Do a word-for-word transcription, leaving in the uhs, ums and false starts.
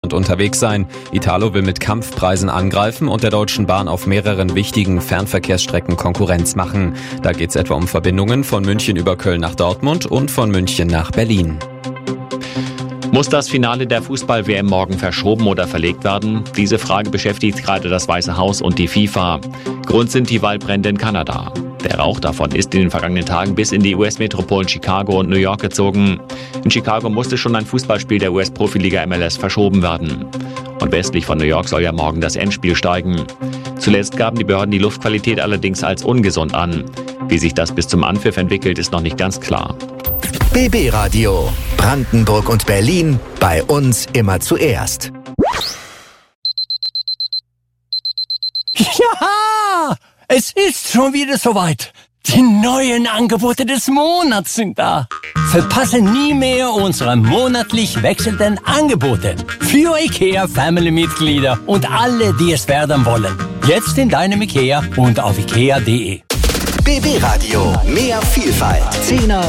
unterwegs sein. Italo will mit Kampfpreisen angreifen und der Deutschen Bahn auf mehreren wichtigen Fernverkehrsstrecken Konkurrenz machen. Da geht es etwa um Verbindungen von München über Köln nach Dortmund und von München nach Berlin. Muss das Finale der Fußball-W M morgen verschoben oder verlegt werden? Diese Frage beschäftigt gerade das Weiße Haus und die FIFA. Grund sind die Waldbrände in Kanada. Der Rauch davon ist in den vergangenen Tagen bis in die U S-Metropolen Chicago und New York gezogen. In Chicago musste schon ein Fußballspiel der U S-Profiliga M L S verschoben werden. Und westlich von New York soll ja morgen das Endspiel steigen. Zuletzt gaben die Behörden die Luftqualität allerdings als ungesund an. Wie sich das bis zum Anpfiff entwickelt, ist noch nicht ganz klar. B B Radio. Brandenburg und Berlin. Bei uns immer zuerst. Ja! Es ist schon wieder soweit. Die neuen Angebote des Monats sind da. Verpasse nie mehr unsere monatlich wechselnden Angebote für IKEA Family-Mitglieder und alle, die es werden wollen. Jetzt in deinem IKEA und auf ikea punkt de. B B Radio. Mehr Vielfalt. Zehner,